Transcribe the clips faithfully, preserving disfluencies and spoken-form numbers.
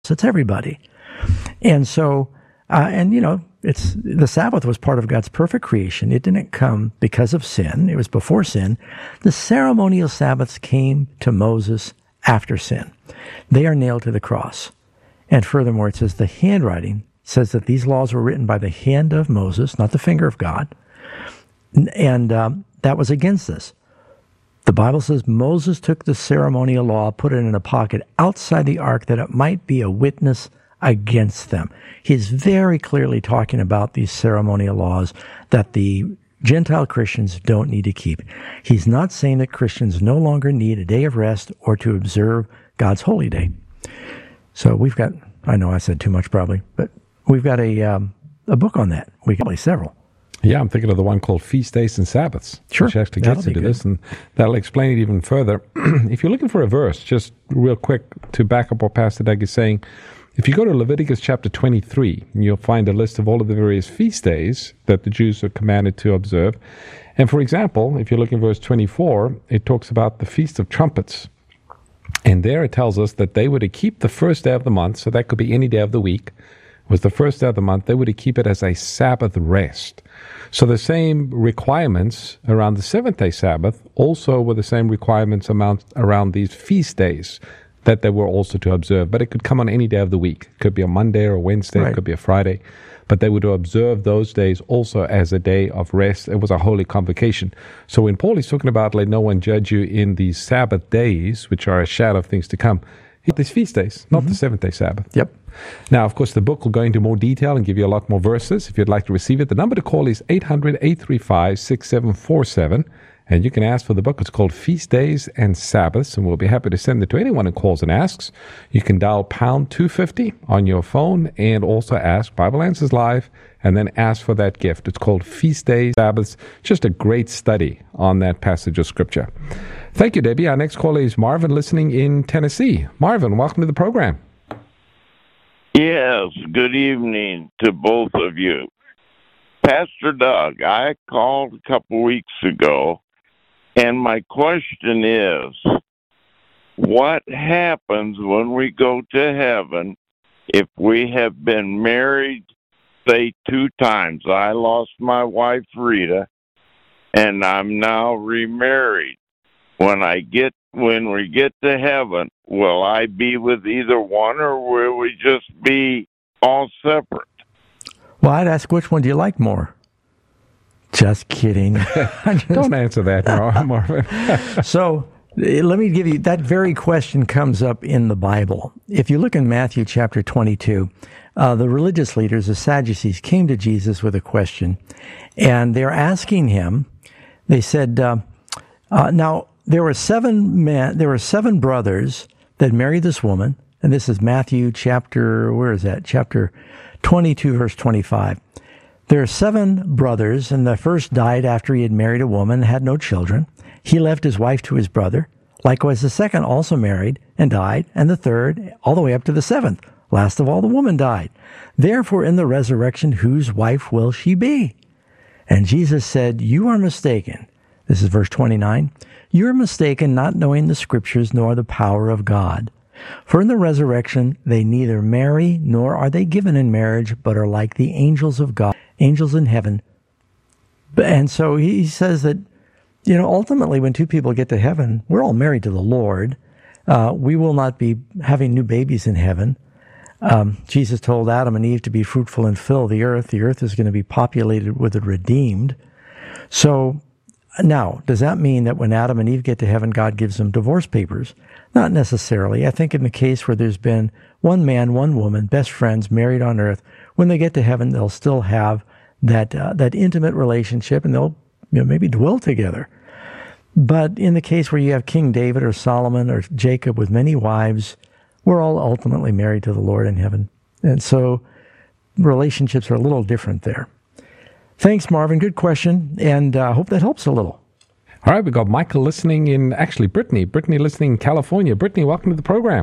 else. It's everybody. And so, uh, and you know, it's the Sabbath was part of God's perfect creation. It didn't come because of sin. It was before sin. The ceremonial Sabbaths came to Moses after sin. They are nailed to the cross. And furthermore, it says the handwriting says that these laws were written by the hand of Moses, not the finger of God. And um, that was against this. The Bible says Moses took the ceremonial law, put it in a pocket outside the ark that it might be a witness against them. He's very clearly talking about these ceremonial laws that the Gentile Christians don't need to keep. He's not saying that Christians no longer need a day of rest or to observe God's holy day. So we've got, I know I said too much probably, but we've got a um, a book on that. We got several. Yeah, I'm thinking of the one called Feast Days and Sabbaths, sure. which actually gets into this, and that'll explain it even further. If you're looking for a verse, just real quick to back up what Pastor Doug is saying, if you go to Leviticus chapter twenty-three, you'll find a list of all of the various feast days that the Jews are commanded to observe. And for example, if you look in verse twenty-four, it talks about the Feast of Trumpets. And there it tells us that they were to keep the first day of the month, so that could be any day of the week, was the first day of the month. They were to keep it as a Sabbath rest. So the same requirements around the seventh-day Sabbath also were the same requirements amount around these feast days that they were also to observe. But it could come on any day of the week. It could be a Monday or a Wednesday. Right. It could be a Friday. But they were to observe those days also as a day of rest. It was a holy convocation. So when Paul is talking about let no one judge you in these Sabbath days, which are a shadow of things to come, these feast days, not mm-hmm. the seventh-day Sabbath. Yep. Now, of course, the book will go into more detail and give you a lot more verses. If you'd like to receive it, the number to call is eight hundred, eight three five, six seven four seven. And you can ask for the book. It's called Feast Days and Sabbaths, and we'll be happy to send it to anyone who calls and asks. You can dial pound two fifty on your phone and also ask Bible Answers Live, and then ask for that gift. It's called Feast Days, Sabbaths. Just a great study on that passage of Scripture. Thank you, Debbie. Our next caller is Marvin, listening in Tennessee. Marvin, welcome to the program. Yes, good evening to both of you. Pastor Doug, I called a couple weeks ago, and my question is, what happens when we go to heaven if we have been married, say, two times? I lost my wife, Rita, and I'm now remarried. When I get when we get to heaven, will I be with either one, or will we just be all separate? Well, I'd ask, which one do you like more? Just kidding. Just... Don't answer that, Marvin. So let me give you, that very question comes up in the Bible. If you look in Matthew chapter twenty-two, uh, the religious leaders, the Sadducees, came to Jesus with a question, and they're asking him, they said, uh, uh, now, there were seven men, there were seven brothers that married this woman, and this is Matthew chapter, where is that? Chapter twenty-two, verse twenty-five. There are seven brothers, and the first died after he had married a woman, had no children. He left his wife to his brother. Likewise, the second also married and died, and the third, all the way up to the seventh. Last of all, the woman died. Therefore, in the resurrection, whose wife will she be? And Jesus said, you are mistaken. This is verse twenty-nine. You are mistaken, not knowing the Scriptures nor the power of God. For in the resurrection, they neither marry nor are they given in marriage, but are like the angels of God, angels in heaven. And so he says that, you know, ultimately when two people get to heaven, we're all married to the Lord. Uh, we will not be having new babies in heaven. Um, Jesus told Adam and Eve to be fruitful and fill the earth. The earth is going to be populated with the redeemed. So now, does that mean that when Adam and Eve get to heaven, God gives them divorce papers? Not necessarily. I think in the case where there's been one man, one woman, best friends, married on earth, when they get to heaven, they'll still have that uh, that intimate relationship, and they'll, you know, maybe dwell together. But in the case where you have King David or Solomon or Jacob with many wives, we're all ultimately married to the Lord in heaven. And so relationships are a little different there. Thanks, Marvin. Good question, and I uh, hope that helps a little. All right, we've got Michael listening in, actually, Brittany. Brittany listening in California. Brittany, welcome to the program.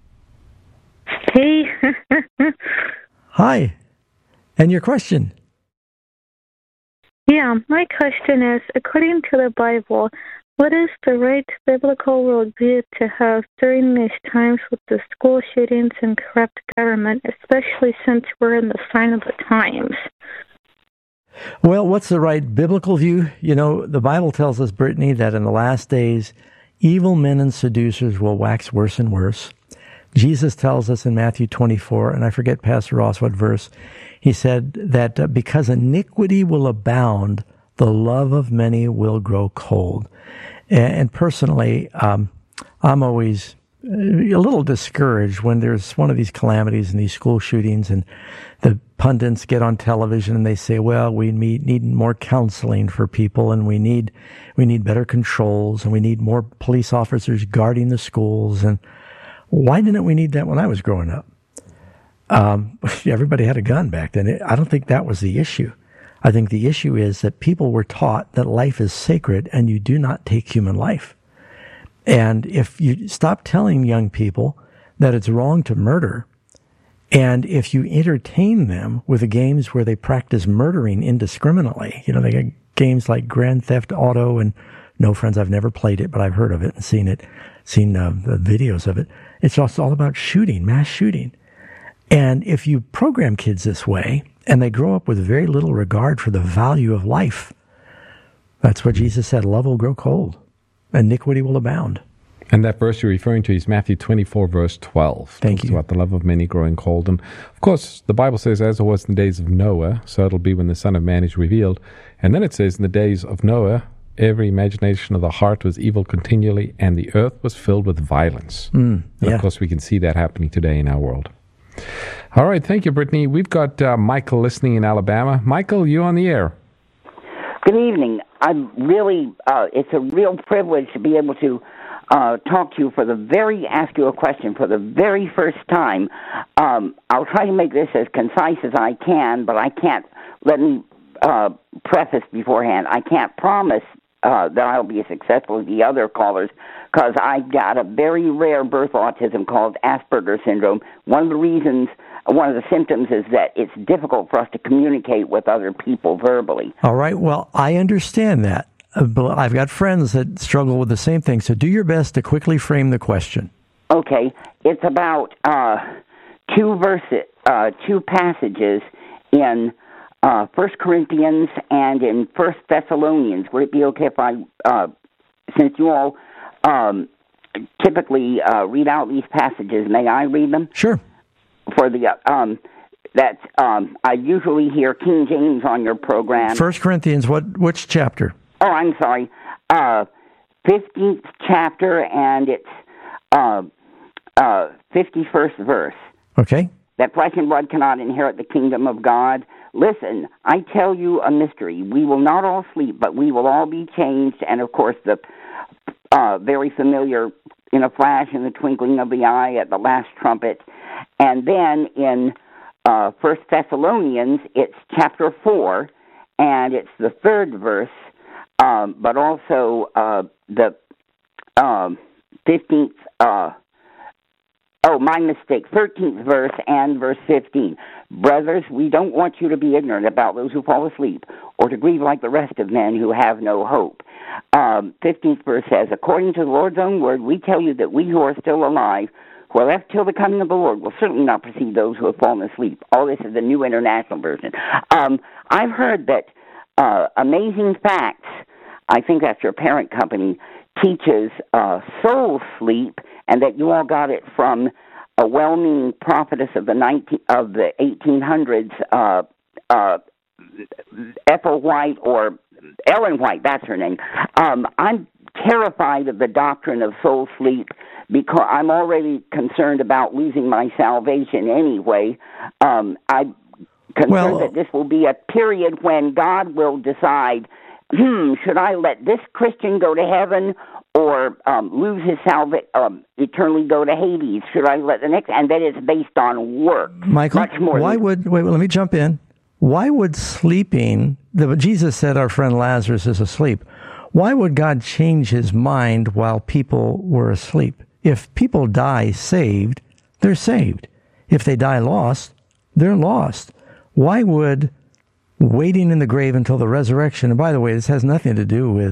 Hey. Hi. And your question? Yeah, my question is, according to the Bible, What is the right biblical worldview to have during these times with the school shootings and corrupt government, especially since we're in the sign of the times? Well, what's the right biblical view? You know, the Bible tells us, Brittany, that in the last days, evil men and seducers will wax worse and worse. Jesus tells us in Matthew twenty-four, and I forget, Pastor Ross, what verse, he said that uh, because iniquity will abound, the love of many will grow cold. And, and personally, um, I'm always a little discouraged when there's one of these calamities and these school shootings and the pundits get on television and they say, well, we need, need more counseling for people, and we need we need better controls, and we need more police officers guarding the schools. And why didn't we need that when I was growing up? Um, everybody had a gun back then. I don't think that was the issue. I think the issue is that people were taught that life is sacred and you do not take human life. And if you stop telling young people that it's wrong to murder, and if you entertain them with the games where they practice murdering indiscriminately, you know, they got games like Grand Theft Auto, and no, friends, I've never played it, but I've heard of it and seen it, seen uh, the videos of it. It's just all about shooting, mass shooting. And if you program kids this way, and they grow up with very little regard for the value of life, that's what Jesus said, love will grow cold, iniquity will abound. And that verse you're referring to is Matthew twenty-four, verse twelve. Thank Talks you. about the love of many growing cold. And, of course, the Bible says, as it was in the days of Noah, so it'll be when the Son of Man is revealed. And then it says, in the days of Noah, every imagination of the heart was evil continually, and the earth was filled with violence. Mm, and, yeah. of course, we can see that happening today in our world. All right, thank you, Brittany. We've got uh, Michael listening in Alabama. Michael, you on the air. Good evening. I'm really, uh, it's a real privilege to be able to uh, talk to you for the very, ask you a question for the very first time. Um, I'll try to make this as concise as I can, but I can't, let me uh, preface beforehand, I can't promise uh, that I'll be as successful as the other callers, because I've got a very rare birth autism called Asperger's syndrome. One of the reasons, one of the symptoms is that it's difficult for us to communicate with other people verbally. All right. Well, I understand that. Uh, but I've got friends that struggle with the same thing. So do your best to quickly frame the question. Okay. It's about uh, two verses, uh, two passages in uh, First Corinthians and in First Thessalonians. Would it be okay if I, uh, since you all Um, typically uh, read out these passages, may I read them? Sure. For the uh, um, that um, I usually hear King James on your program. First Corinthians, what which chapter? Oh, I'm sorry, uh, fifteenth chapter, and it's uh, uh, fifty-first verse. Okay. That flesh and blood cannot inherit the kingdom of God. Listen, I tell you a mystery. We will not all sleep, but we will all be changed. And of course, the Uh, very familiar, in a flash, in the twinkling of the eye, at the last trumpet. And then in uh, First Thessalonians, it's chapter four, and it's the third verse, um, but also uh, the um, fifteenth, uh, oh, my mistake, thirteenth verse and verse fifteen. Brothers, we don't want you to be ignorant about those who fall asleep, or to grieve like the rest of men who have no hope. Um, fifteenth verse says, according to the Lord's own word, we tell you that we who are still alive, who are left till the coming of the Lord, will certainly not precede those who have fallen asleep. All this is the New International Version. Um, I've heard that uh, Amazing Facts, I think that's your parent company, teaches uh, soul sleep, and that you all got it from a well-meaning prophetess of the nineteen of the eighteen hundreds, uh, uh, Ethel White, or Ellen White, that's her name. Um, I'm terrified of the doctrine of soul sleep because I'm already concerned about losing my salvation anyway. Um, I'm concerned well, that this will be a period when God will decide, hmm, should I let this Christian go to heaven or um, lose his salvation, um, eternally go to Hades? Should I let the next? And that is based on work. Michael, much more why than, would, wait, let me jump in. Why would sleeping, the, Jesus said our friend Lazarus is asleep. Why would God change his mind while people were asleep? If people die saved, they're saved. If they die lost, they're lost. Why would waiting in the grave until the resurrection, and by the way, this has nothing to do with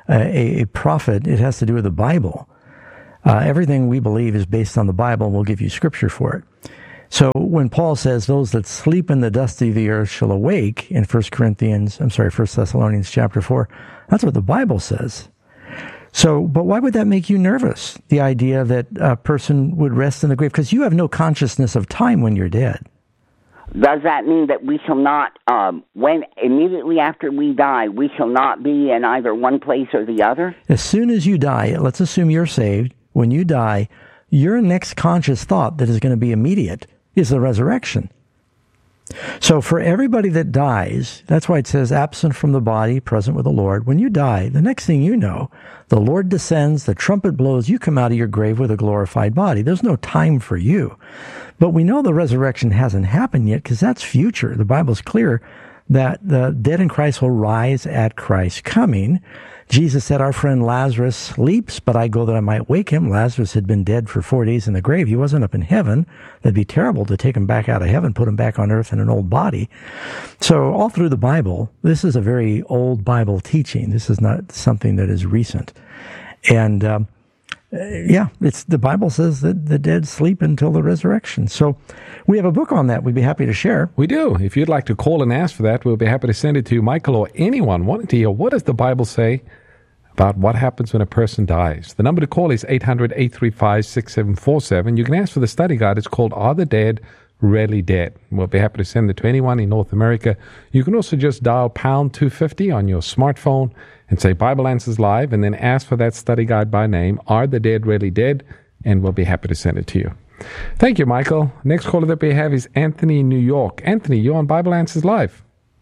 a, a prophet, it has to do with the Bible. Uh, everything we believe is based on the Bible, and we'll give you scripture for it. So when Paul says, those that sleep in the dust of the earth shall awake, in First Corinthians, I'm sorry, First Thessalonians chapter four, that's what the Bible says. So, but why would that make you nervous, the idea that a person would rest in the grave? Because you have no consciousness of time when you're dead. Does that mean that we shall not, um, when immediately after we die, we shall not be in either one place or the other? As soon as you die, let's assume you're saved. When you die, your next conscious thought that is going to be immediate is the resurrection. So for everybody that dies, that's why it says absent from the body, present with the Lord. When you die, the next thing you know, the Lord descends, the trumpet blows, you come out of your grave with a glorified body. There's no time for you. But we know the resurrection hasn't happened yet because that's future. The Bible's clear that the dead in Christ will rise at Christ's coming. Jesus said, our friend Lazarus sleeps, but I go that I might wake him. Lazarus had been dead for four days in the grave. He wasn't up in heaven. That'd be terrible to take him back out of heaven, put him back on earth in an old body. So all through the Bible, this is a very old Bible teaching. This is not something that is recent. And um, yeah, it's the Bible says that the dead sleep until the resurrection. So we have a book on that we'd be happy to share. We do. If you'd like to call and ask for that, we'll be happy to send it to Michael or anyone wanting to hear what does the Bible say about what happens when a person dies. The number to call is eight hundred, eight three five, six seven four seven. You can ask for the study guide. It's called Are the Dead Really Dead? We'll be happy to send it to anyone in North America. You can also just dial pound two fifty on your smartphone and say Bible Answers Live, and then ask for that study guide by name, Are the Dead Really Dead? And we'll be happy to send it to you. Thank you, Michael. Next caller that we have is Anthony in New York. Anthony, you're on Bible Answers Live.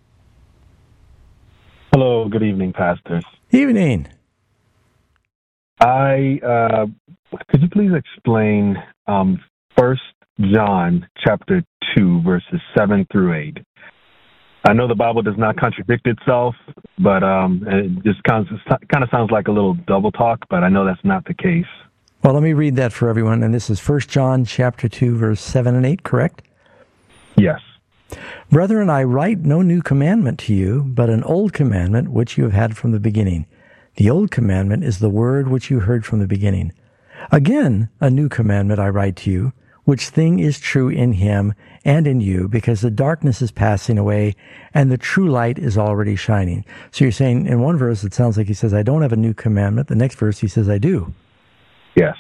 Hello, good evening, pastors. Evening. I uh, could you please explain um, First John chapter two, verses seven through eight? I know the Bible does not contradict itself, but um, it just kind of, kind of sounds like a little double talk, but I know that's not the case. Well, let me read that for everyone. And this is First John chapter two, verse seven and eight, correct? Yes. Brethren, I write no new commandment to you, but an old commandment which you have had from the beginning. The old commandment is the word which you heard from the beginning. Again, a new commandment I write to you, which thing is true in him and in you, because the darkness is passing away and the true light is already shining. So you're saying in one verse, it sounds like he says, I don't have a new commandment. The next verse, he says, I do. Yes.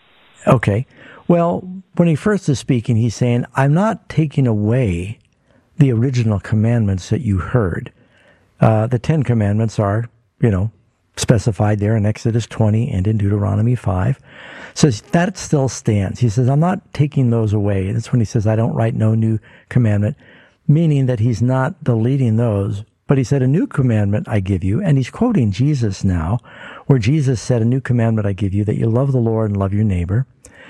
Okay. Well, when he first is speaking, he's saying, I'm not taking away the original commandments that you heard. Uh, the Ten Commandments are, you know, specified there in Exodus twenty and in Deuteronomy five. So that still stands. He says, I'm not taking those away. That's when he says, I don't write no new commandment, meaning that he's not deleting those. But he said, a new commandment I give you, and he's quoting Jesus now, where Jesus said, a new commandment I give you, that you love the Lord and love your neighbor.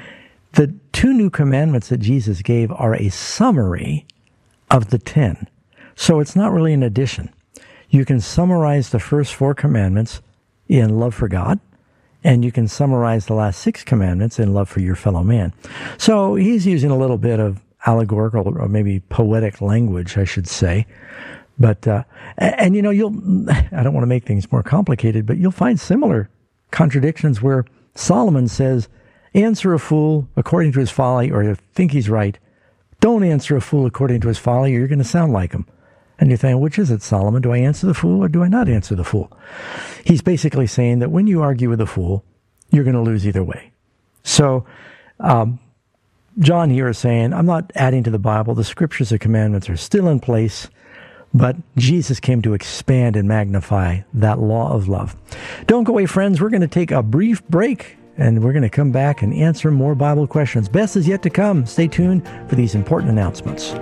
The two new commandments that Jesus gave are a summary of the ten. So it's not really an addition. You can summarize the first four commandments in love for God, and you can summarize the last six commandments in love for your fellow man. So he's using a little bit of allegorical or maybe poetic language, I should say. But, uh, and, and you know, you'll, I don't want to make things more complicated, but you'll find similar contradictions where Solomon says, answer a fool according to his folly, or think he's right. Don't answer a fool according to his folly, or you're going to sound like him. And you're thinking, which is it, Solomon? Do I answer the fool or do I not answer the fool? He's basically saying that when you argue with a fool, you're going to lose either way. So, um, John here is saying, I'm not adding to the Bible. The scriptures and commandments are still in place, but Jesus came to expand and magnify that law of love. Don't go away, friends. We're going to take a brief break, and we're going to come back and answer more Bible questions. Best is yet to come. Stay tuned for these important announcements.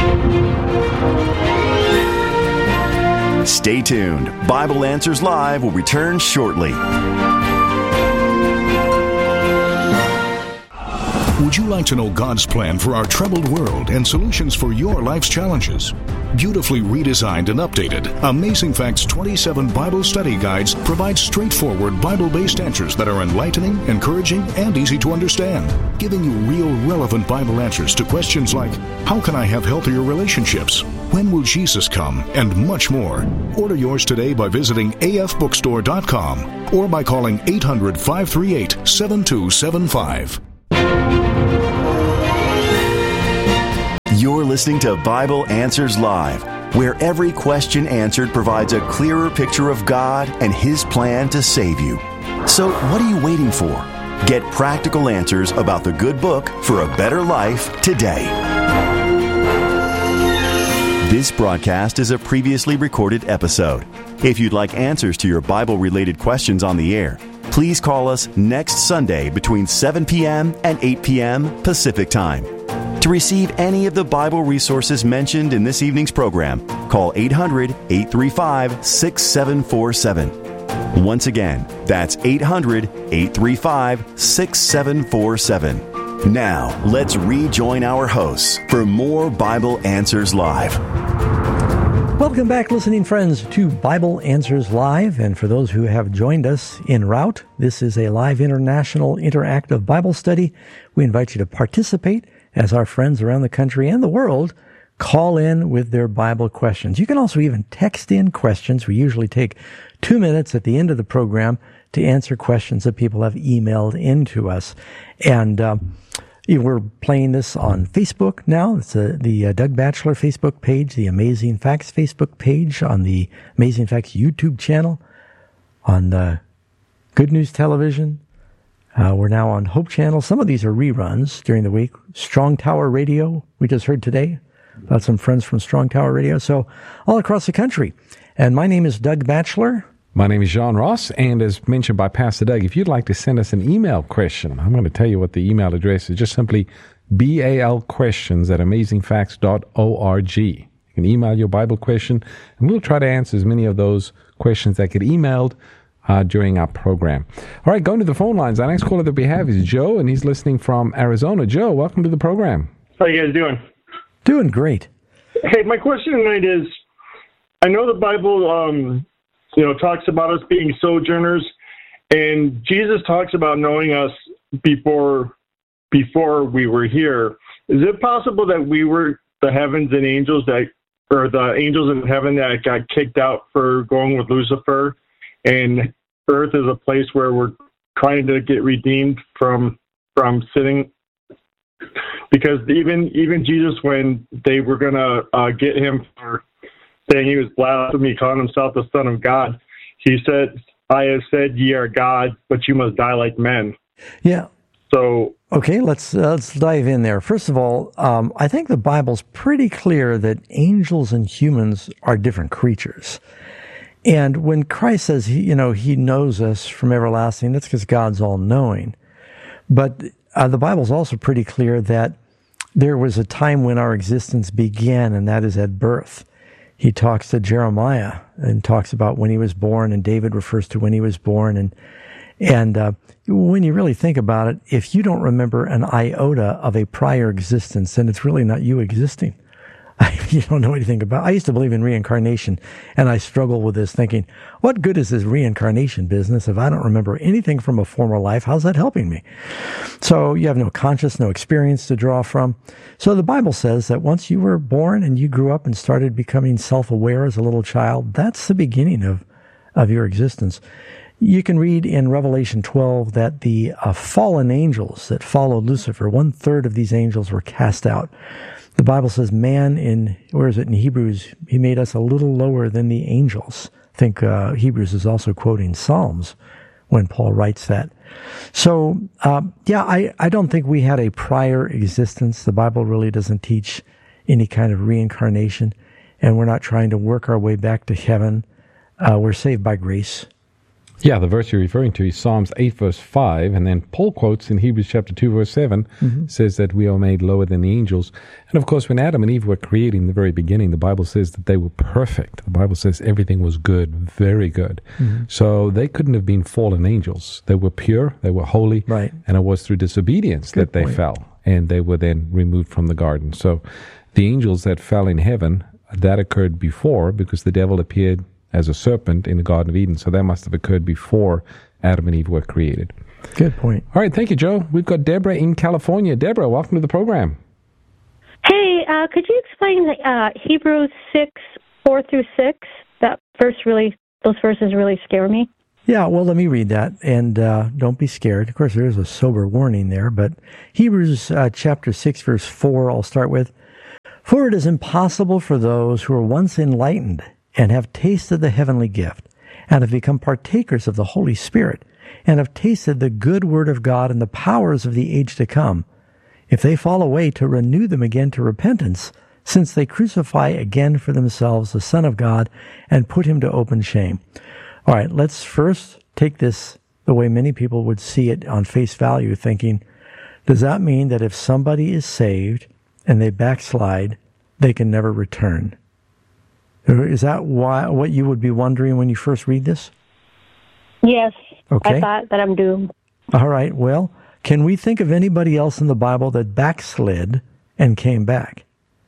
Stay tuned. Bible Answers Live will return shortly. Would you like to know God's plan for our troubled world and solutions for your life's challenges? Beautifully redesigned and updated, Amazing Facts twenty-seven Bible Study Guides provide straightforward Bible-based answers that are enlightening, encouraging, and easy to understand, giving you real, relevant Bible answers to questions like, how can I have healthier relationships? When will Jesus come? And much more. Order yours today by visiting a f bookstore dot com or by calling eight hundred, five three eight, seven two seven five. You're listening to Bible Answers Live, where every question answered provides a clearer picture of God and His plan to save you. So what are you waiting for? Get practical answers about the good book for a better life today. This broadcast is a previously recorded episode. If you'd like answers to your Bible-related questions on the air, please call us next Sunday between seven p.m. and eight p.m. Pacific Time. To receive any of the Bible resources mentioned in this evening's program, call eight hundred, eight three five, six seven four seven. Once again, that's eight hundred, eight three five, six seven four seven. Now, let's rejoin our hosts for more Bible Answers Live. Welcome back, listening friends, to Bible Answers Live. And for those who have joined us en route, this is a live international interactive Bible study. We invite you to participate as our friends around the country and the world call in with their Bible questions. You can also even text in questions. We usually take two minutes at the end of the program to answer questions that people have emailed in to us. And uh, we're playing this on Facebook now. It's a, the uh, Doug Batchelor Facebook page, the Amazing Facts Facebook page, on the Amazing Facts YouTube channel, on uh, Good News Television. Uh, we're now on Hope Channel. Some of these are reruns during the week. Strong Tower Radio, we just heard today about some friends from Strong Tower Radio. So all across the country. And my name is Doug Batchelor. My name is John Ross, and as mentioned by Pastor Doug, if you'd like to send us an email question, I'm going to tell you what the email address is. Just simply balquestions at amazing facts dot org. You can email your Bible question, and we'll try to answer as many of those questions that get emailed Uh, during our program. All right, going to the phone lines. Our next caller that we have is Joe, and he's listening from Arizona. Joe, welcome to the program. How you guys doing? Doing great. Hey, my question tonight is, I know the Bible, um, you know, talks about us being sojourners, and Jesus talks about knowing us before before we were here. Is it possible that we were the heavens and angels that, or the angels in heaven that got kicked out for going with Lucifer, and earth is a place where we're trying to get redeemed from from sitting? Because even even Jesus, when they were going to uh, get him for saying he was blasphemy, calling himself the Son of God, he said, I have said ye are God, but you must die like men. Yeah. So okay, let's uh, let's dive in there. First of all, um, I think the Bible's pretty clear that angels and humans are different creatures. And when Christ says, he, you know, he knows us from everlasting, that's because God's all-knowing. But uh, the Bible's also pretty clear that there was a time when our existence began, and that is at birth. He talks to Jeremiah and talks about when he was born, and David refers to when he was born. And and uh, when you really think about it, if you don't remember an iota of a prior existence, then it's really not you existing. You don't know anything about. I used to believe in reincarnation, and I struggle with this, thinking, what good is this reincarnation business if I don't remember anything from a former life? How's that helping me? So you have no conscience, no experience to draw from. So the Bible says that once you were born and you grew up and started becoming self-aware as a little child, that's the beginning of, of your existence. You can read in Revelation twelve that the uh, fallen angels that followed Lucifer, one third of these angels were cast out. The Bible says man in, where is it, in Hebrews, he made us a little lower than the angels. I think uh, Hebrews is also quoting Psalms when Paul writes that. So, uh, yeah, I, I don't think we had a prior existence. The Bible really doesn't teach any kind of reincarnation, and we're not trying to work our way back to heaven. Uh, we're saved by grace. Yeah, the verse you're referring to is Psalms eight, verse five, and then Paul quotes in Hebrews chapter two, verse seven, mm-hmm. says that we are made lower than the angels. And of course, when Adam and Eve were created in the very beginning, the Bible says that they were perfect. The Bible says everything was good, very good. Mm-hmm. So they couldn't have been fallen angels. They were pure, they were holy, right. and it was through disobedience good that they point. fell, and they were then removed from the garden. So the angels that fell in heaven, that occurred before because the devil appeared as a serpent in the Garden of Eden. So that must have occurred before Adam and Eve were created. Good point. All right, thank you, Joe. We've got Deborah in California. Deborah, welcome to the program. Hey, uh, could you explain uh, Hebrews six, four through six? That verse really, those verses really scare me. Yeah, well, let me read that, and uh, don't be scared. Of course, there is a sober warning there, but Hebrews uh, chapter six, verse four, I'll start with. For it is impossible for those who were once enlightened and have tasted the heavenly gift, and have become partakers of the Holy Spirit, and have tasted the good word of God and the powers of the age to come, if they fall away, to renew them again to repentance, since they crucify again for themselves the Son of God, and put him to open shame. All right, let's first take this the way many people would see it on face value, thinking, does that mean that if somebody is saved and they backslide, they can never return? Is that why what you would be wondering when you first read this? Yes. Okay. I thought that I'm doomed. All right. Well, can we think of anybody else in the Bible that backslid and came back?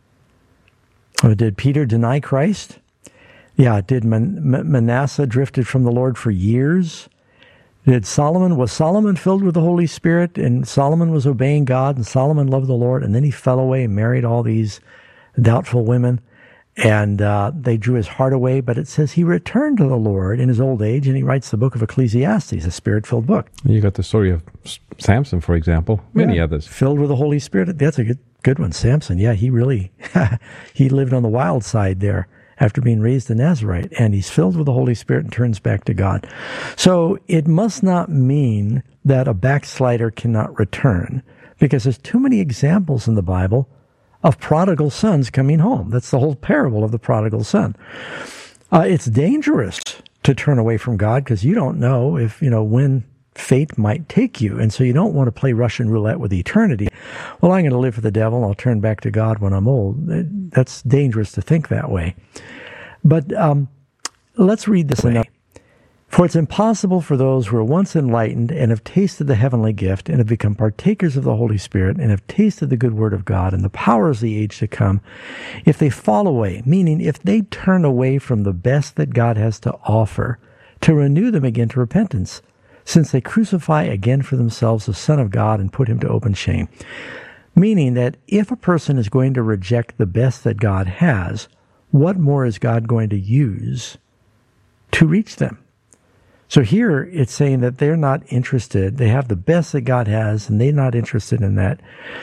Or did Peter deny Christ? Yeah. Did Man- Manasseh drifted from the Lord for years? Did Solomon, was Solomon filled with the Holy Spirit, and Solomon was obeying God, and Solomon loved the Lord, and then he fell away and married all these doubtful women? And uh, they drew his heart away, but it says he returned to the Lord in his old age, and he writes the book of Ecclesiastes, a spirit-filled book. You got the story of Samson, for example, many yeah, others. Filled with the Holy Spirit. That's a good good one. Samson, yeah, he really, he lived on the wild side there after being raised a Nazarite, and he's filled with the Holy Spirit and turns back to God. So it must not mean that a backslider cannot return, because there's too many examples in the Bible of prodigal sons coming home. That's the whole parable of the prodigal son. Uh, it's dangerous to turn away from God because you don't know if, you know, when fate might take you. And so you don't want to play Russian roulette with eternity. Well, I'm going to live for the devil. I'll turn back to God when I'm old. That's dangerous to think that way. But um, let's read this another. For it's impossible for those who are once enlightened and have tasted the heavenly gift and have become partakers of the Holy Spirit and have tasted the good word of God and the powers of the age to come, if they fall away, meaning if they turn away from the best that God has to offer, to renew them again to repentance, since they crucify again for themselves the Son of God and put him to open shame. Meaning that if a person is going to reject the best that God has, what more is God going to use to reach them? So here it's saying that they're not interested. They have the best that God has, and they're not interested in that.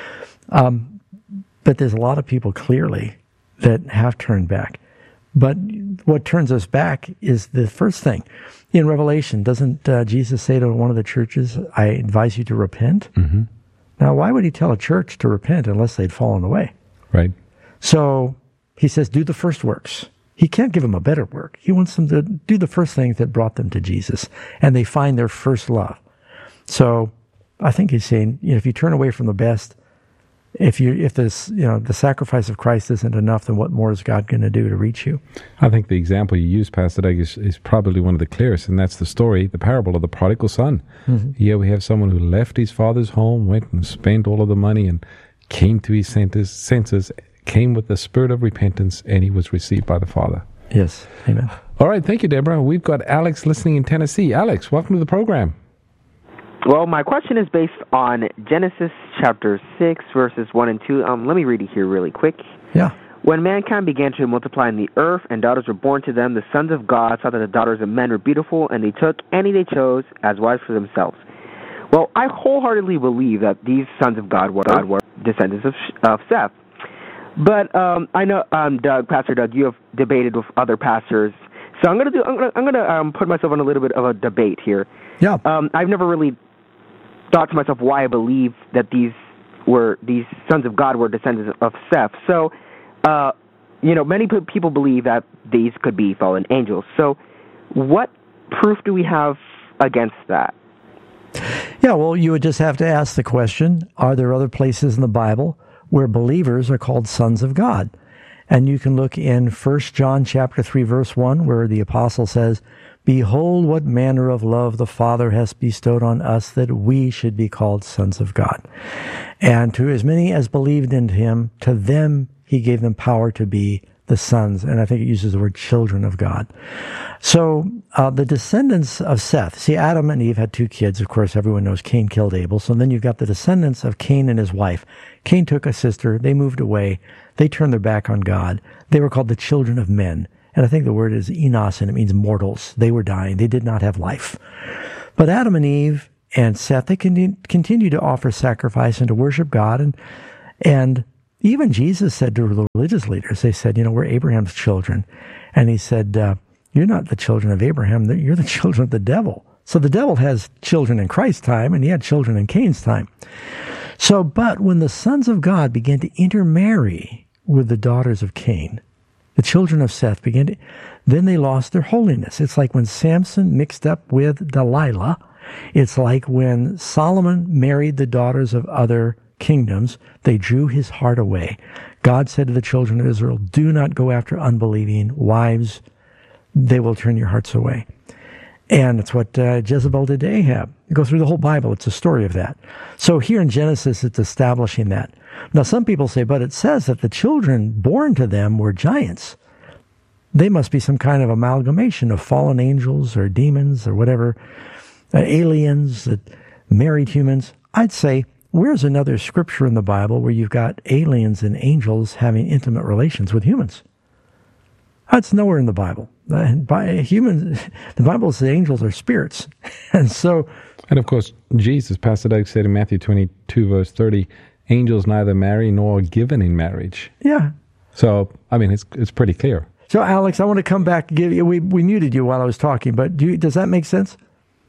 Um, but there's a lot of people clearly that have turned back. But what turns us back is the first thing. In Revelation, doesn't uh, Jesus say to one of the churches, I advise you to repent? Mm-hmm. Now, why would he tell a church to repent unless they'd fallen away? Right. So he says, do the first works. He can't give them a better work. He wants them to do the first things that brought them to Jesus, and they find their first love. So I think he's saying, you know, if you turn away from the best, if you if this you know the sacrifice of Christ isn't enough, then what more is God going to do to reach you? I think the example you use, Pastor Doug, is, is probably one of the clearest, and that's the story, the parable of the prodigal son. Mm-hmm. Here we have someone who left his father's home, went and spent all of the money, and came to his senses, senses came with the spirit of repentance, and he was received by the Father. Yes. Amen. All right. Thank you, Deborah. We've got Alex listening in Tennessee. Alex, welcome to the program. Well, my question is based on Genesis chapter six, verses one and two. Um, let me read it here really quick. Yeah. When mankind began to multiply in the earth and daughters were born to them, the sons of God saw that the daughters of men were beautiful, and they took any they chose as wives for themselves. Well, I wholeheartedly believe that these sons of God were, God were descendants of, of Seth. But um, I know, um, Doug, Pastor Doug, you have debated with other pastors, so I'm going to do. I'm going to. I'm going to um, put myself on a little bit of a debate here. Yeah. Um, I've never really thought to myself why I believe that these were these sons of God were descendants of Seth. So, uh, you know, many people believe that these could be fallen angels. So, what proof do we have against that? Yeah, well, you would just have to ask the question, are there other places in the Bible where believers are called sons of God? And you can look in First John chapter three, verse one, where the apostle says, "Behold, what manner of love the Father has bestowed on us, that we should be called sons of God. And to as many as believed in him, to them he gave them power to be the sons." And I think it uses the word children of God. So uh, the descendants of Seth, see, Adam and Eve had two kids. Of course, everyone knows Cain killed Abel. So then you've got the descendants of Cain and his wife. Cain took a sister. They moved away. They turned their back on God. They were called the children of men. And I think the word is enos, and it means mortals. They were dying. They did not have life. But Adam and Eve and Seth, they continued to offer sacrifice and to worship God. And, and even Jesus said to the religious leaders, they said, you know, we're Abraham's children. And he said, uh, you're not the children of Abraham. You're the children of the devil. So the devil has children in Christ's time, and he had children in Cain's time. So, but when the sons of God began to intermarry with the daughters of Cain, the children of Seth began to, then they lost their holiness. It's like when Samson mixed up with Delilah. It's like when Solomon married the daughters of other kingdoms. They drew his heart away. God said to the children of Israel, do not go after unbelieving wives. They will turn your hearts away. And it's what uh, Jezebel did to Ahab. You go through the whole Bible, it's a story of that. So here in Genesis, it's establishing that. Now, some people say, but it says that the children born to them were giants. They must be some kind of amalgamation of fallen angels or demons or whatever, uh, aliens that married humans. I'd say, where's another scripture in the Bible where you've got aliens and angels having intimate relations with humans? That's nowhere in the Bible. Uh, by humans, the Bible says angels are spirits. And so... And of course, Jesus, Pastor Doug said in Matthew twenty-two, verse thirty, angels neither marry nor are given in marriage. Yeah. So, I mean, it's it's pretty clear. So, Alex, I want to come back. Give you, we, we muted you while I was talking, but do you, does that make sense?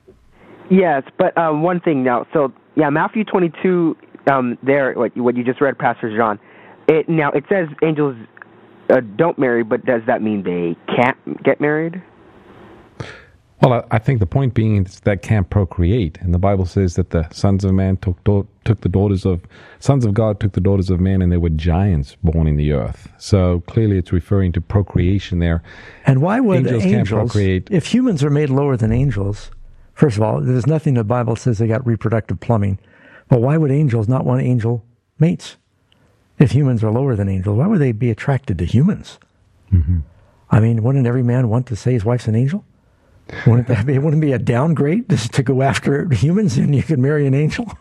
Yes, but um, one thing now. So, yeah, Matthew twenty-two, um, there, what, what you just read, Pastor John, it, now it says angels uh, don't marry, but does that mean they can't get married? Well, I, I think the point being is that can't procreate. And the Bible says that the sons of man took do- took the daughters of, sons of God took the daughters of man, and there were giants born in the earth. So clearly it's referring to procreation there. And why would angels, angels can't procreate? If humans are made lower than angels, first of all, there's nothing in the Bible that says they got reproductive plumbing. But why would angels not want angel mates? If humans are lower than angels, why would they be attracted to humans? Mm-hmm. I mean, wouldn't every man want to say his wife's an angel? Wouldn't that be, wouldn't it be a downgrade just to go after humans and you could marry an angel?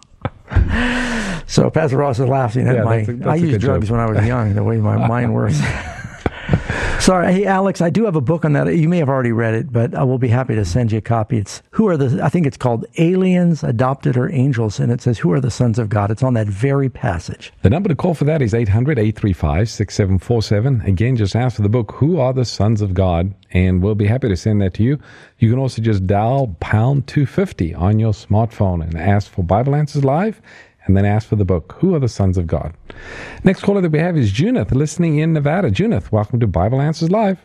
So Pastor Ross is laughing at yeah, my, that's a, that's I used drugs joke. when I was young, the way my mind works. Sorry. Hey, Alex, I do have a book on that. You may have already read it, but I will be happy to send you a copy. It's Who Are the, I think it's called Aliens, Adopted, or Angels, and it says, Who Are the Sons of God? It's on that very passage. The number to call for that is eight hundred, eight three five, six seven four seven. Again, just ask for the book, Who Are the Sons of God? And we'll be happy to send that to you. You can also just dial pound two fifty on your smartphone and ask for Bible Answers Live, and then ask for the book, Who Are the Sons of God? Next caller that we have is Junith, listening in Nevada. Junith, welcome to Bible Answers Live.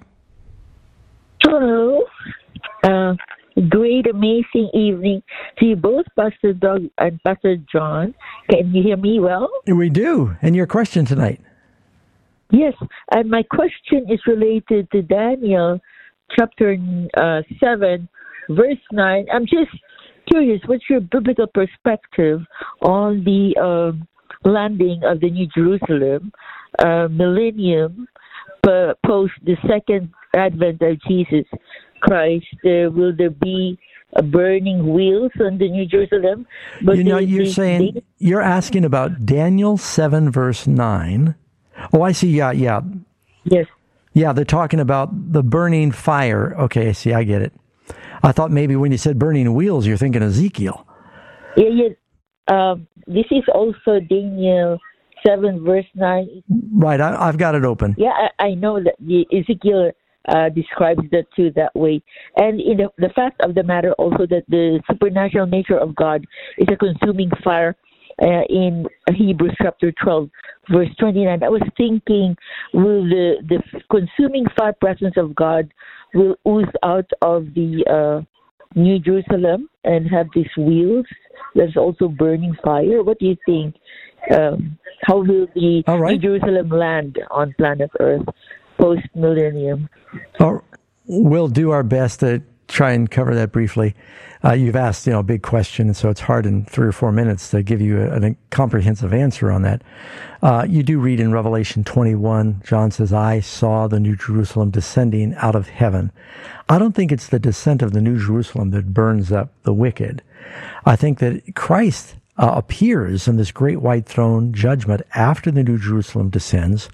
Hello. Uh, great, amazing evening to you both, Pastor Doug and Pastor John. Can you hear me well? We do. And your question tonight? Yes, and my question is related to Daniel chapter uh, seven, verse nine. I'm just curious, what's your biblical perspective on the uh, landing of the New Jerusalem, uh, millennium, uh, post the second advent of Jesus Christ? Uh, will there be a burning wheels on the New Jerusalem? But you know, they, you're they, saying, they, you're asking about Daniel seven, verse nine. Oh, I see. Yeah, yeah. Yes. Yeah, they're talking about the burning fire. Okay, I see. I get it. I thought maybe when you said burning wheels, you're thinking Ezekiel. Yeah, yeah. Um, this is also Daniel seven, verse nine. Right, I, I've got it open. Yeah, I, I know that the Ezekiel uh, describes that too that way. And in the, the fact of the matter also that the supernatural nature of God is a consuming fire uh, in Hebrews chapter twelve, verse twenty-nine. I was thinking, will the, the consuming fire presence of God will ooze out of the uh, New Jerusalem and have these wheels that's also burning fire? What do you think? Um, how will the All right. New Jerusalem land on planet Earth post-millennium? Oh, we'll do our best to try and cover that briefly. Uh, you've asked, you know, a big question, and so it's hard in three or four minutes to give you a, a comprehensive answer on that. Uh, you do read in Revelation twenty-one, John says, I saw the New Jerusalem descending out of heaven. I don't think it's the descent of the New Jerusalem that burns up the wicked. I think that Christ uh, appears in this great white throne judgment after the New Jerusalem descends,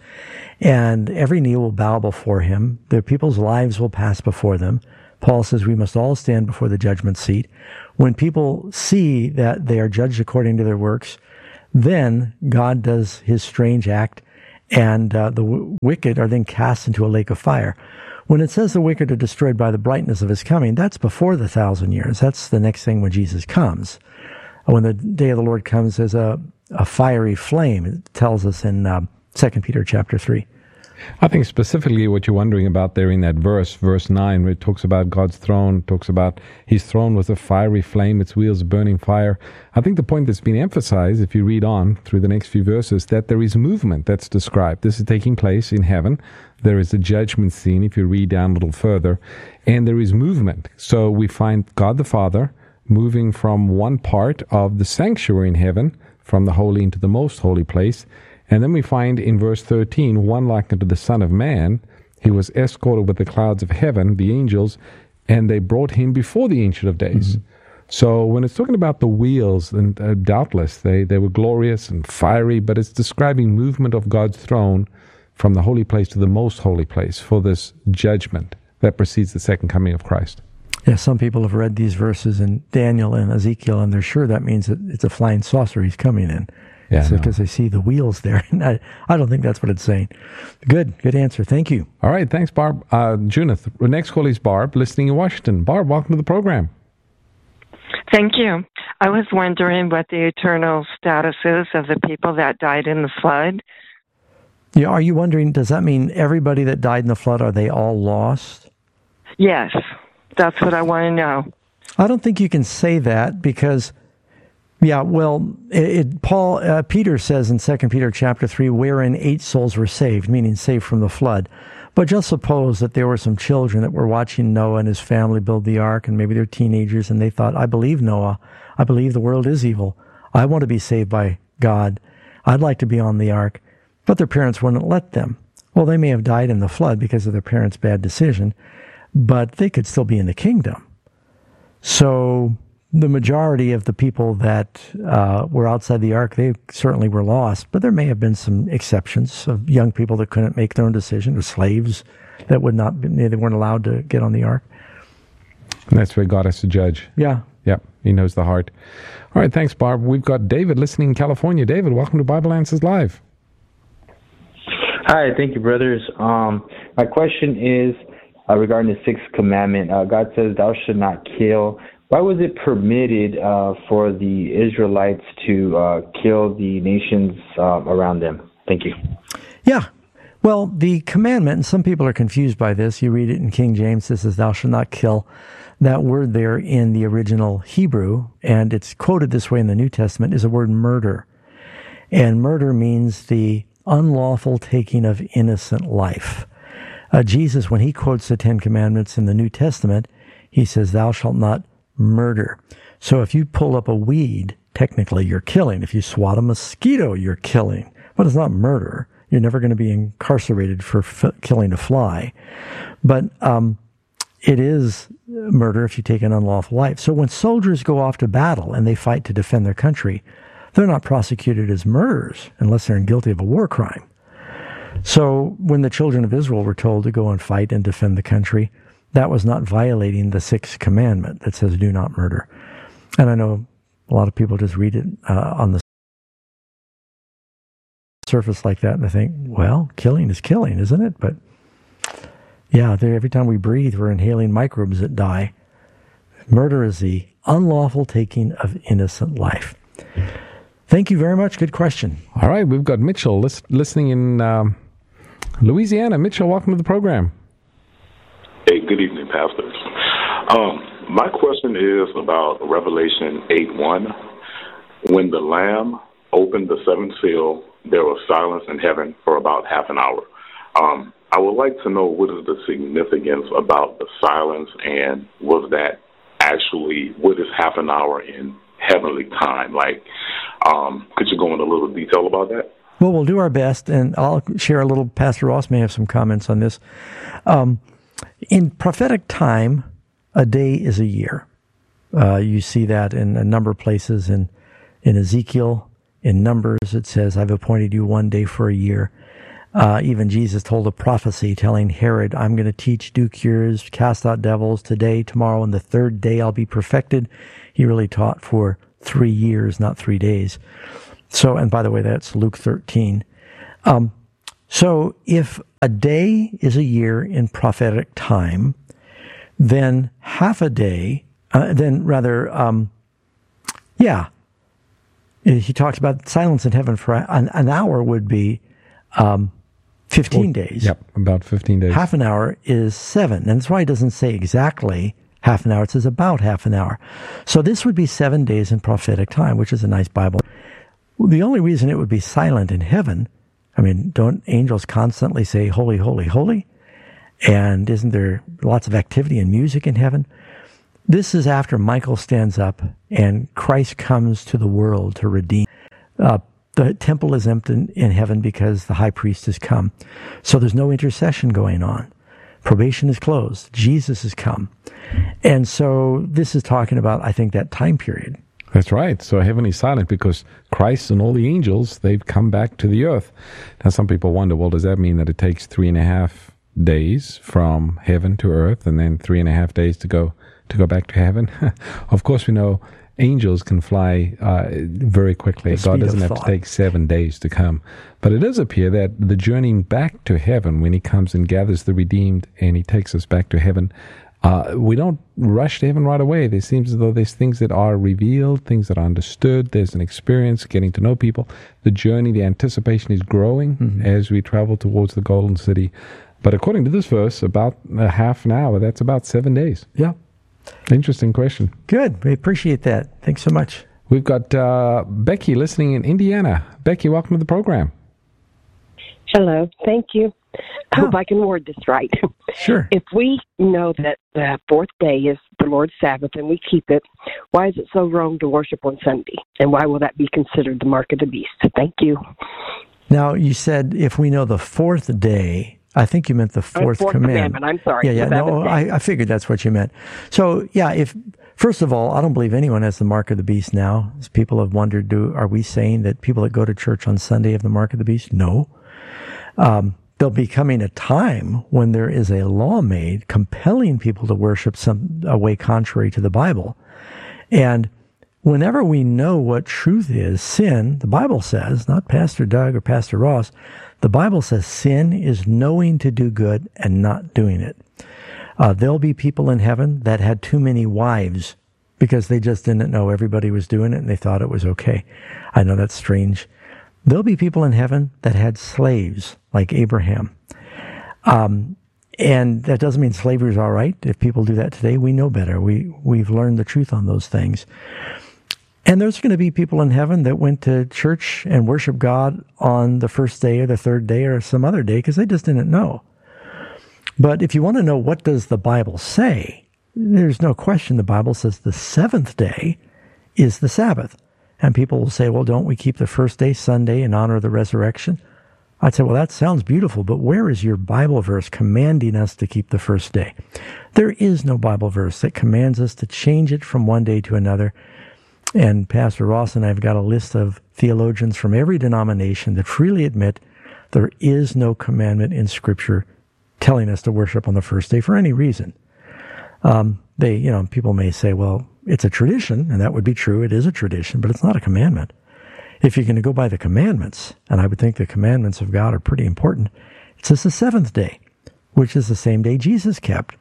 and every knee will bow before him. The people's lives will pass before them. Paul says we must all stand before the judgment seat. When people see that they are judged according to their works, then God does his strange act, and uh, the w- wicked are then cast into a lake of fire. When it says the wicked are destroyed by the brightness of his coming, that's before the thousand years. That's the next thing when Jesus comes. When the day of the Lord comes as a, a fiery flame, it tells us in uh, Second Peter chapter three. I think specifically what you're wondering about there in that verse, verse nine, where it talks about God's throne, talks about his throne was a fiery flame, its wheels burning fire. I think the point that's been emphasized, if you read on through the next few verses, that there is movement that's described. This is taking place in heaven. There is a judgment scene, if you read down a little further, and there is movement. So we find God the Father moving from one part of the sanctuary in heaven, from the holy into the most holy place. And then we find in verse thirteen, one like unto the Son of Man, he was escorted with the clouds of heaven, the angels, and they brought him before the Ancient of Days. Mm-hmm. So when it's talking about the wheels, and uh, doubtless they, they were glorious and fiery, but it's describing movement of God's throne from the holy place to the most holy place for this judgment that precedes the second coming of Christ. Yeah, some people have read these verses in Daniel and Ezekiel, and they're sure that means that it's a flying saucer he's coming in. Yeah, so, because no. they see the wheels there. And I, I don't think that's what it's saying. Good, good answer. Thank you. All right, thanks, Barb. Uh, Junith, the next call is Barb, listening in Washington. Barb, welcome to the program. Thank you. I was wondering what the eternal status is of the people that died in the flood. Yeah, are you wondering, does that mean everybody that died in the flood, are they all lost? Yes, that's what I want to know. I don't think you can say that because... Yeah, well, it, it, Paul, uh, Peter says in Second Peter chapter three, wherein eight souls were saved, meaning saved from the flood. But just suppose that there were some children that were watching Noah and his family build the ark, and maybe they're teenagers, and they thought, I believe Noah. I believe the world is evil. I want to be saved by God. I'd like to be on the ark. But their parents wouldn't let them. Well, they may have died in the flood because of their parents' bad decision, but they could still be in the kingdom. So... the majority of the people that uh, were outside the ark, they certainly were lost, but there may have been some exceptions of young people that couldn't make their own decision, or slaves that would not, be, they weren't allowed to get on the ark. And that's where God has to judge. Yeah. Yeah, he knows the heart. All right, thanks, Barb. We've got David listening in California. David, welcome to Bible Answers Live. Hi, thank you, brothers. Um, my question is uh, regarding the sixth commandment. Uh, God says, thou shalt not kill. Why was it permitted uh, for the Israelites to uh, kill the nations uh, around them? Thank you. Yeah. Well, the commandment, and some people are confused by this. You read it in King James, it says, thou shalt not kill. That word there in the original Hebrew, and it's quoted this way in the New Testament, is a word murder. And murder means the unlawful taking of innocent life. Uh, Jesus, when he quotes the Ten Commandments in the New Testament, he says, thou shalt not murder. So if you pull up a weed, technically you're killing. If you swat a mosquito, you're killing. But it's not murder. You're never going to be incarcerated for f- killing a fly. But um, it is murder if you take an unlawful life. So when soldiers go off to battle and they fight to defend their country, they're not prosecuted as murderers unless they're guilty of a war crime. So when the children of Israel were told to go and fight and defend the country, that was not violating the sixth commandment that says, do not murder. And I know a lot of people just read it uh, on the surface like that, and they think, well, killing is killing, isn't it? But yeah, every time we breathe, we're inhaling microbes that die. Murder is the unlawful taking of innocent life. Thank you very much. Good question. All right, we've got Mitchell lis- listening in um, Louisiana. Mitchell, welcome to the program. Hey, good evening, pastors. Um, my question is about Revelation eight one. When the Lamb opened the seventh seal, there was silence in heaven for about half an hour. Um, I would like to know what is the significance about the silence, and was that actually, what is half an hour in heavenly time? Like, um, could you go into a little detail about that? Well, we'll do our best, and I'll share a little. Pastor Ross may have some comments on this. Um, in prophetic time, a day is a year. Uh, you see that in a number of places. In, in Ezekiel, in Numbers, it says, I've appointed you one day for a year. Uh, even Jesus told a prophecy telling Herod, I'm going to teach, do cures, cast out devils today, tomorrow, and the third day I'll be perfected. He really taught for three years, not three days. So, and by the way, that's Luke thirteen. Um, so if a day is a year in prophetic time, then half a day, uh, then rather, um, yeah, he talks about silence in heaven for an, an hour would be um, fifteen days. Yep, about fifteen days. Half an hour is seven. And that's why it doesn't say exactly half an hour. It says about half an hour. So this would be seven days in prophetic time, which is a nice Bible. The only reason it would be silent in heaven, I mean, don't angels constantly say, holy, holy, holy? And isn't there lots of activity and music in heaven? This is after Michael stands up and Christ comes to the world to redeem. Uh, the temple is empty in heaven because the high priest has come. So there's no intercession going on. Probation is closed. Jesus has come. And so this is talking about, I think, that time period. That's right. So heaven is silent because Christ and all the angels, they've come back to the earth. Now, some people wonder, well, does that mean that it takes three and a half days from heaven to earth and then three and a half days to go to go back to heaven? Of course, we know angels can fly uh, very quickly. God doesn't have to take seven days to come. But it does appear that the journeying back to heaven, when he comes and gathers the redeemed and he takes us back to heaven, Uh, we don't rush to heaven right away. There seems as though there's things that are revealed, things that are understood. There's an experience, getting to know people. The journey, the anticipation is growing mm-hmm. as we travel towards the Golden City. But according to this verse, about a half an hour, that's about seven days. Yeah. Interesting question. Good. We appreciate that. Thanks so much. We've got uh, Becky listening in Indiana. Becky, welcome to the program. Hello. Thank you. I hope I can word this right. Sure. If we know that the fourth day is the Lord's Sabbath and we keep it, why is it so wrong to worship on Sunday? And why will that be considered the mark of the beast? Thank you. Now, you said if we know the fourth day, I think you meant the fourth, fourth commandment. commandment. I'm sorry. Yeah, yeah. No, I, I figured that's what you meant. So, yeah, if first of all, I don't believe anyone has the mark of the beast now. As people have wondered, do are we saying that people that go to church on Sunday have the mark of the beast? No. Um, There'll be coming a time when there is a law made compelling people to worship some a way contrary to the Bible. And whenever we know what truth is, sin, the Bible says, not Pastor Doug or Pastor Ross, the Bible says sin is knowing to do good and not doing it. Uh, there'll be people in heaven that had too many wives because they just didn't know everybody was doing it and they thought it was okay. I know that's strange. There'll be people in heaven that had slaves, like Abraham. Um, and that doesn't mean slavery is all right. If people do that today, we know better. We, we've learned the truth on those things. And there's going to be people in heaven that went to church and worshiped God on the first day or the third day or some other day because they just didn't know. But if you want to know what does the Bible say, there's no question the Bible says the seventh day is the Sabbath. And people will say, well, don't we keep the first day, Sunday, in honor of the resurrection? I'd say, well, that sounds beautiful, but where is your Bible verse commanding us to keep the first day? There is no Bible verse that commands us to change it from one day to another. And Pastor Ross and I have got a list of theologians from every denomination that freely admit there is no commandment in Scripture telling us to worship on the first day for any reason. Um, they, you know, people may say, well, it's a tradition, and that would be true. It is a tradition, but it's not a commandment. If you're going to go by the commandments, and I would think the commandments of God are pretty important, it says the seventh day, which is the same day Jesus kept,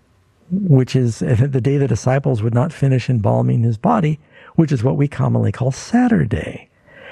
which is the day the disciples would not finish embalming his body, which is what we commonly call Saturday.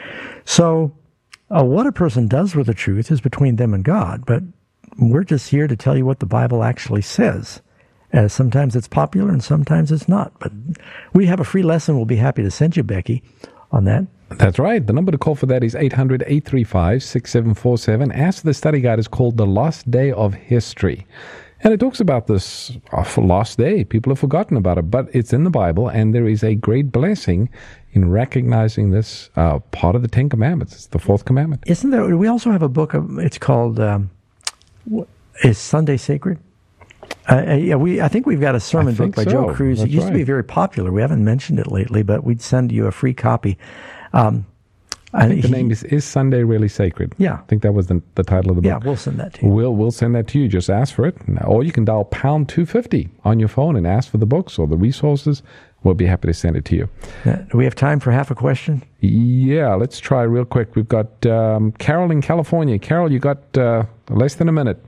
So uh, what a person does with the truth is between them and God, but we're just here to tell you what the Bible actually says. Uh, sometimes it's popular and sometimes it's not. But we have a free lesson we'll be happy to send you, Becky, on that. That's right. The number to call for that is eight hundred, eight three five, six seven four seven. Ask the study guide is called The Lost Day of History. And it talks about this uh, lost day. People have forgotten about it, but it's in the Bible, and there is a great blessing in recognizing this uh, part of the Ten Commandments. It's the fourth commandment. Isn't there? We also have a book. Of, it's called um, "Is Sunday Sacred?" Uh, yeah, we. I think we've got a sermon book by so. Joe Cruz. That's it used right. to be very popular. We haven't mentioned it lately, but we'd send you a free copy. Um, I think the he, name is Is Sunday Really Sacred? Yeah. I think that was the, the title of the book. Yeah, we'll send that to you. We'll, we'll send that to you. Just ask for it. Or you can dial pound two fifty on your phone and ask for the books or the resources. We'll be happy to send it to you. Uh, do we have time for half a question? Yeah, let's try real quick. We've got um, Carol in California. Carol, you got uh, less than a minute.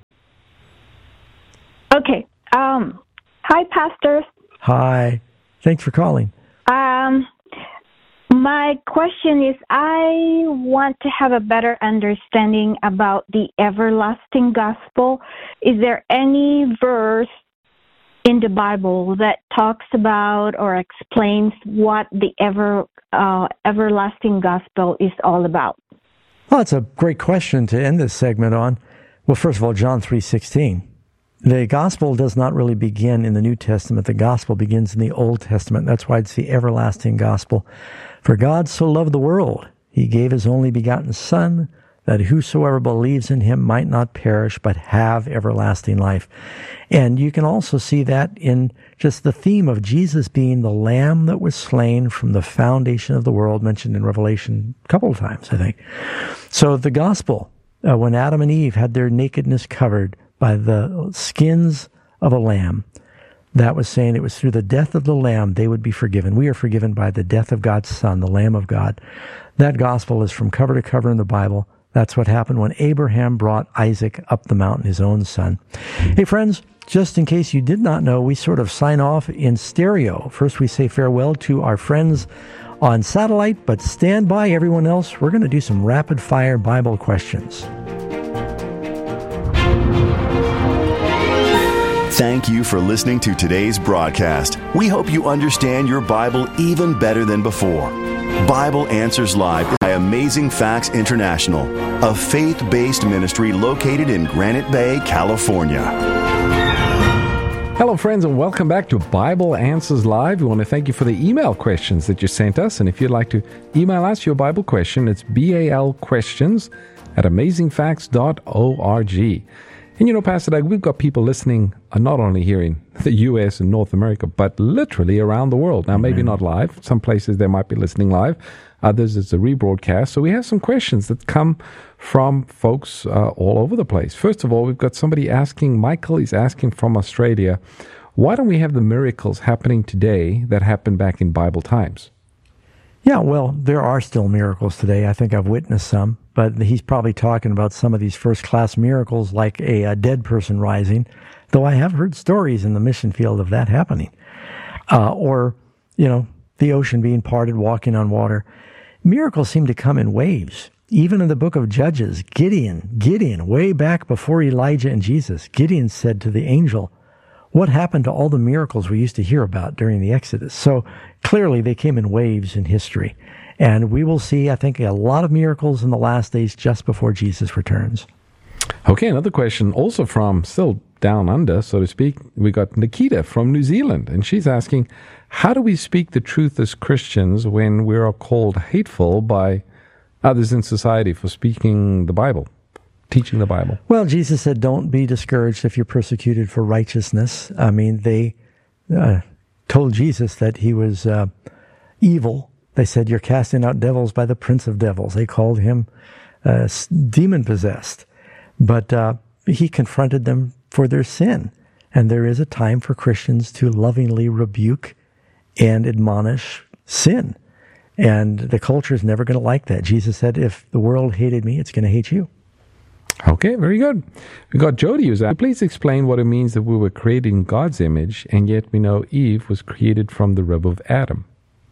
Okay. Um, hi, pastors. Hi. Thanks for calling. Um, my question is, I want to have a better understanding about the everlasting gospel. Is there any verse in the Bible that talks about or explains what the ever uh, everlasting gospel is all about? Well, that's a great question to end this segment on. Well, first of all, John three sixteen. The gospel does not really begin in the New Testament. The gospel begins in the Old Testament. That's why it's the everlasting gospel. For God so loved the world, he gave his only begotten Son, that whosoever believes in him might not perish, but have everlasting life. And you can also see that in just the theme of Jesus being the Lamb that was slain from the foundation of the world, mentioned in Revelation a couple of times, I think. So the gospel, uh, when Adam and Eve had their nakedness covered by the skins of a lamb, that was saying it was through the death of the Lamb they would be forgiven. We are forgiven by the death of God's Son, the Lamb of God. That gospel is from cover to cover in the Bible. That's what happened when Abraham brought Isaac up the mountain, his own son. Hey, friends, just in case you did not know, we sort of sign off in stereo. First, we say farewell to our friends on satellite, but stand by, everyone else. We're going to do some rapid-fire Bible questions. Thank you for listening to today's broadcast. We hope you understand your Bible even better than before. Bible Answers Live by Amazing Facts International, a faith-based ministry located in Granite Bay, California. Hello, friends, and welcome back to Bible Answers Live. We want to thank you for the email questions that you sent us. And if you'd like to email us your Bible question, it's balquestions at amazing facts dot org. And you know, Pastor Doug, we've got people listening uh, not only here in the U S and North America, but literally around the world. Now, maybe not live. Some places they might be listening live. Others, it's a rebroadcast. So we have some questions that come from folks uh, all over the place. First of all, we've got somebody asking, Michael is asking from Australia, why don't we have the miracles happening today that happened back in Bible times? Yeah, well, there are still miracles today. I think I've witnessed some, but he's probably talking about some of these first-class miracles like a, a dead person rising, though I have heard stories in the mission field of that happening. Uh, or, you know, the ocean being parted, walking on water. Miracles seem to come in waves. Even in the book of Judges, Gideon, Gideon, way back before Elijah and Jesus, Gideon said to the angel, what happened to all the miracles we used to hear about during the Exodus? So clearly they came in waves in history. And we will see, I think, a lot of miracles in the last days just before Jesus returns. Okay, another question also from still down under, so to speak. We got Nikita from New Zealand, and she's asking, how do we speak the truth as Christians when we are called hateful by others in society for speaking the Bible? Teaching the Bible? Well, Jesus said, don't be discouraged if you're persecuted for righteousness. I mean, they uh, told Jesus that he was uh, evil. They said, you're casting out devils by the prince of devils. They called him uh, demon-possessed. But uh, he confronted them for their sin. And there is a time for Christians to lovingly rebuke and admonish sin. And the culture is never going to like that. Jesus said, if the world hated me, it's going to hate you. Okay, very good. We got Jody who's asking, please explain what it means that we were created in God's image, and yet we know Eve was created from the rib of Adam.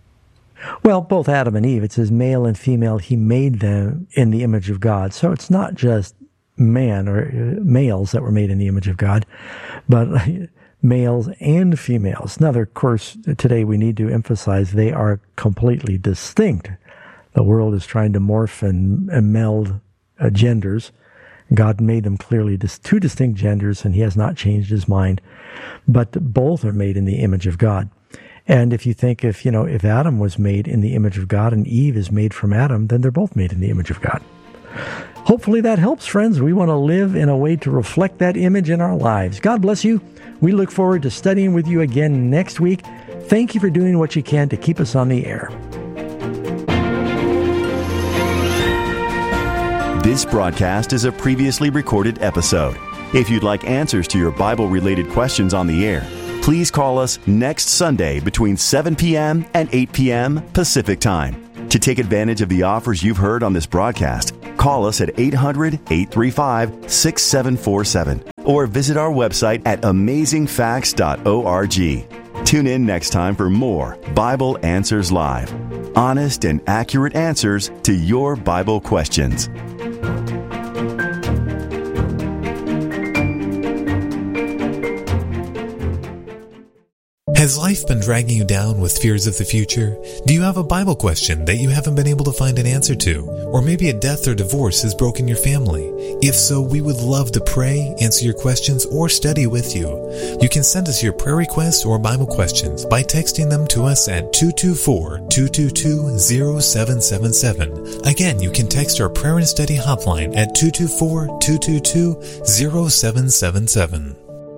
Well, both Adam and Eve, it says male and female, he made them in the image of God. So it's not just man or uh, males that were made in the image of God, but males and females. Now, of course, today we need to emphasize they are completely distinct. The world is trying to morph and, and meld uh, genders. God made them clearly dis- two distinct genders, and he has not changed his mind. But both are made in the image of God. And if you think if, you know, if Adam was made in the image of God and Eve is made from Adam, then they're both made in the image of God. Hopefully that helps, friends. We want to live in a way to reflect that image in our lives. God bless you. We look forward to studying with you again next week. Thank you for doing what you can to keep us on the air. This broadcast is a previously recorded episode. If you'd like answers to your Bible-related questions on the air, please call us next Sunday between seven p.m. and eight p.m. Pacific Time. To take advantage of the offers you've heard on this broadcast, call us at eight hundred, eight three five, six seven four seven or visit our website at amazing facts dot org. Tune in next time for more Bible Answers Live. Honest and accurate answers to your Bible questions. Has life been dragging you down with fears of the future? Do you have a Bible question that you haven't been able to find an answer to? Or maybe a death or divorce has broken your family? If so, we would love to pray, answer your questions, or study with you. You can send us your prayer requests or Bible questions by texting them to us at two two four, two two two, zero seven seven seven. Again, you can text our prayer and study hotline at two two four, two two two, zero seven seven seven.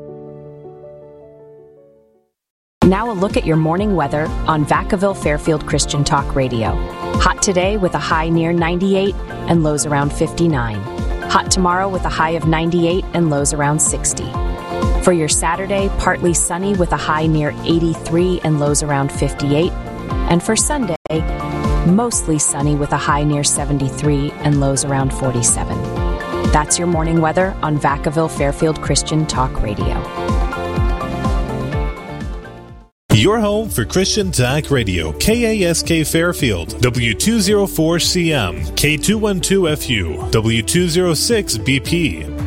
Now a look at your morning weather on Vacaville Fairfield Christian Talk Radio. Hot today with a high near ninety-eight and lows around fifty-nine. Hot tomorrow with a high of ninety-eight and lows around sixty. For your Saturday, partly sunny with a high near eighty-three and lows around fifty-eight. And for Sunday, mostly sunny with a high near seventy-three and lows around forty-seven. That's your morning weather on Vacaville Fairfield Christian Talk Radio. Your home for Christian Talk Radio, K A S K Fairfield, W two oh four C M, K two twelve F U, W two oh six B P.